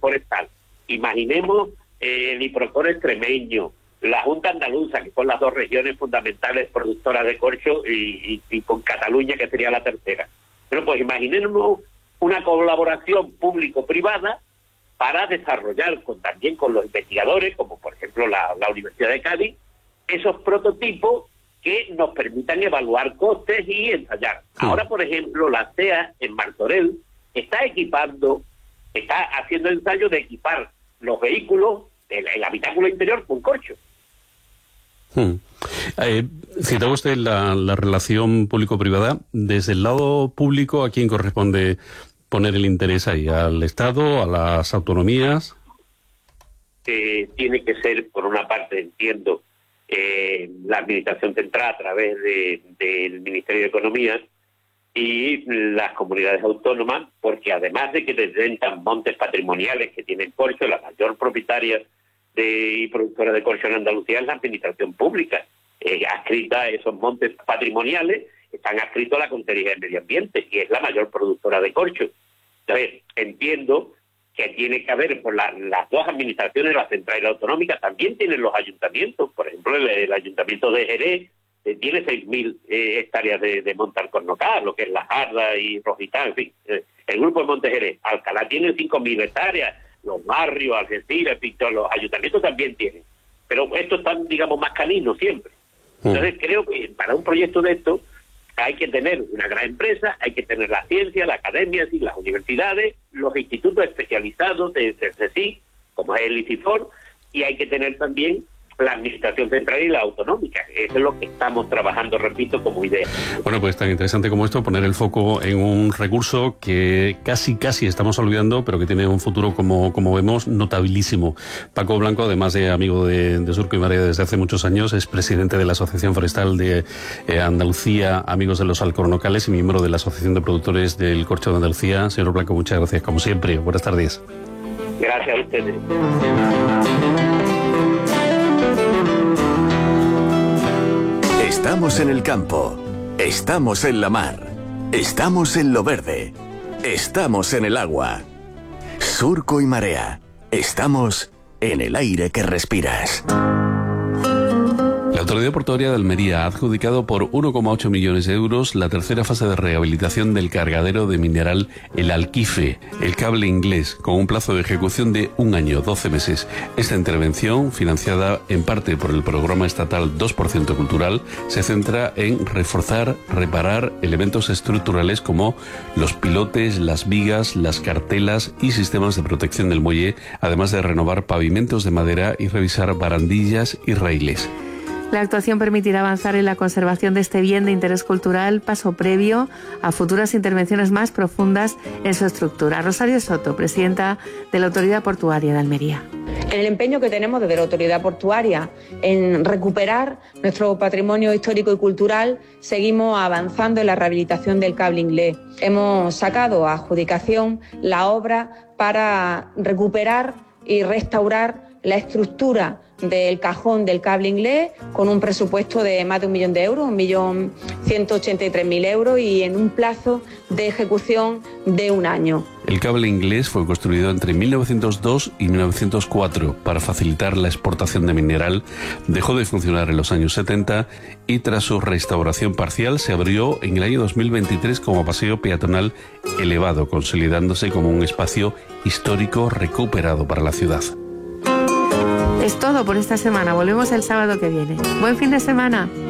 forestal. Imaginemos el Hiprocor extremeño, la Junta Andaluza, que son las dos regiones fundamentales productoras de corcho, y con Cataluña, que sería la tercera. Pero pues imaginemos una colaboración público-privada para desarrollar también con los investigadores, como por ejemplo la Universidad de Cádiz, esos prototipos que nos permitan evaluar costes y ensayar. Ahora, por ejemplo, la CEA en Martorell está haciendo ensayos de equipar los vehículos, el habitáculo interior, con corcho. Citaba usted la relación público-privada. Desde el lado público, ¿a quién corresponde poner el interés ahí? ¿Al Estado? ¿A las autonomías? Tiene que ser, por una parte, entiendo, la Administración Central a través del Ministerio de Economía y las comunidades autónomas, porque además de que detentan montes patrimoniales que tienen corcho, la mayor propietaria y productora de corcho en Andalucía es la Administración Pública. Adscrita a esos montes patrimoniales, están adscritos a la Consejería de Medio Ambiente, y es la mayor productora de corcho. Entonces, entiendo que tiene que haber, por las dos administraciones, la central y la autonómica, también tienen los ayuntamientos. Por ejemplo, el ayuntamiento de Jerez tiene 6.000 hectáreas de monte alcornocal, lo que es La Jarda y Rojitán, en fin. El grupo de Monte Jerez, Alcalá tiene 5.000 hectáreas, los barrios, Algeciras, los ayuntamientos también tienen. Pero estos están, digamos, más caninos siempre. Entonces creo que para un proyecto de esto hay que tener una gran empresa, hay que tener la ciencia, la academia, las universidades, los institutos especializados de CSIC, como es el ICIFOR, y hay que tener también la Administración Central y la Autonómica. Eso es lo que estamos trabajando, repito, como idea. Bueno, pues tan interesante como esto, poner el foco en un recurso que casi estamos olvidando, pero que tiene un futuro, como vemos, notabilísimo. Paco Blanco, además de amigo de Surco y Marea desde hace muchos años, es presidente de la Asociación Forestal de Andalucía, Amigos de los Alcornocales, y miembro de la Asociación de Productores del Corcho de Andalucía. Señor Blanco, muchas gracias, como siempre. Buenas tardes. Gracias a ustedes. Estamos en el campo, estamos en la mar, estamos en lo verde, estamos en el agua. Surco y Marea, estamos en el aire que respiras. La Autoridad Portuaria de Almería ha adjudicado por 1,8 millones de euros la tercera fase de rehabilitación del cargadero de mineral El Alquife, el cable inglés, con un plazo de ejecución de 1 año, 12 meses. Esta intervención, financiada en parte por el programa estatal 2% Cultural, se centra en reforzar, reparar elementos estructurales como los pilotes, las vigas, las cartelas y sistemas de protección del muelle, además de renovar pavimentos de madera y revisar barandillas y raíles. La actuación permitirá avanzar en la conservación de este bien de interés cultural, paso previo a futuras intervenciones más profundas en su estructura. Rosario Soto, presidenta de la Autoridad Portuaria de Almería. En el empeño que tenemos desde la Autoridad Portuaria en recuperar nuestro patrimonio histórico y cultural, seguimos avanzando en la rehabilitación del cable inglés. Hemos sacado a adjudicación la obra para recuperar y restaurar la estructura del cajón del cable inglés, con un presupuesto de más de 1 millón de euros, 1.183.000 euros, y en un plazo de ejecución de 1 año. El cable inglés fue construido entre 1902 y 1904 para facilitar la exportación de mineral. Dejó de funcionar en los años 70 y tras su restauración parcial se abrió en el año 2023 como paseo peatonal elevado, consolidándose como un espacio histórico recuperado para la ciudad. Es todo por esta semana. Volvemos el sábado que viene. Buen fin de semana.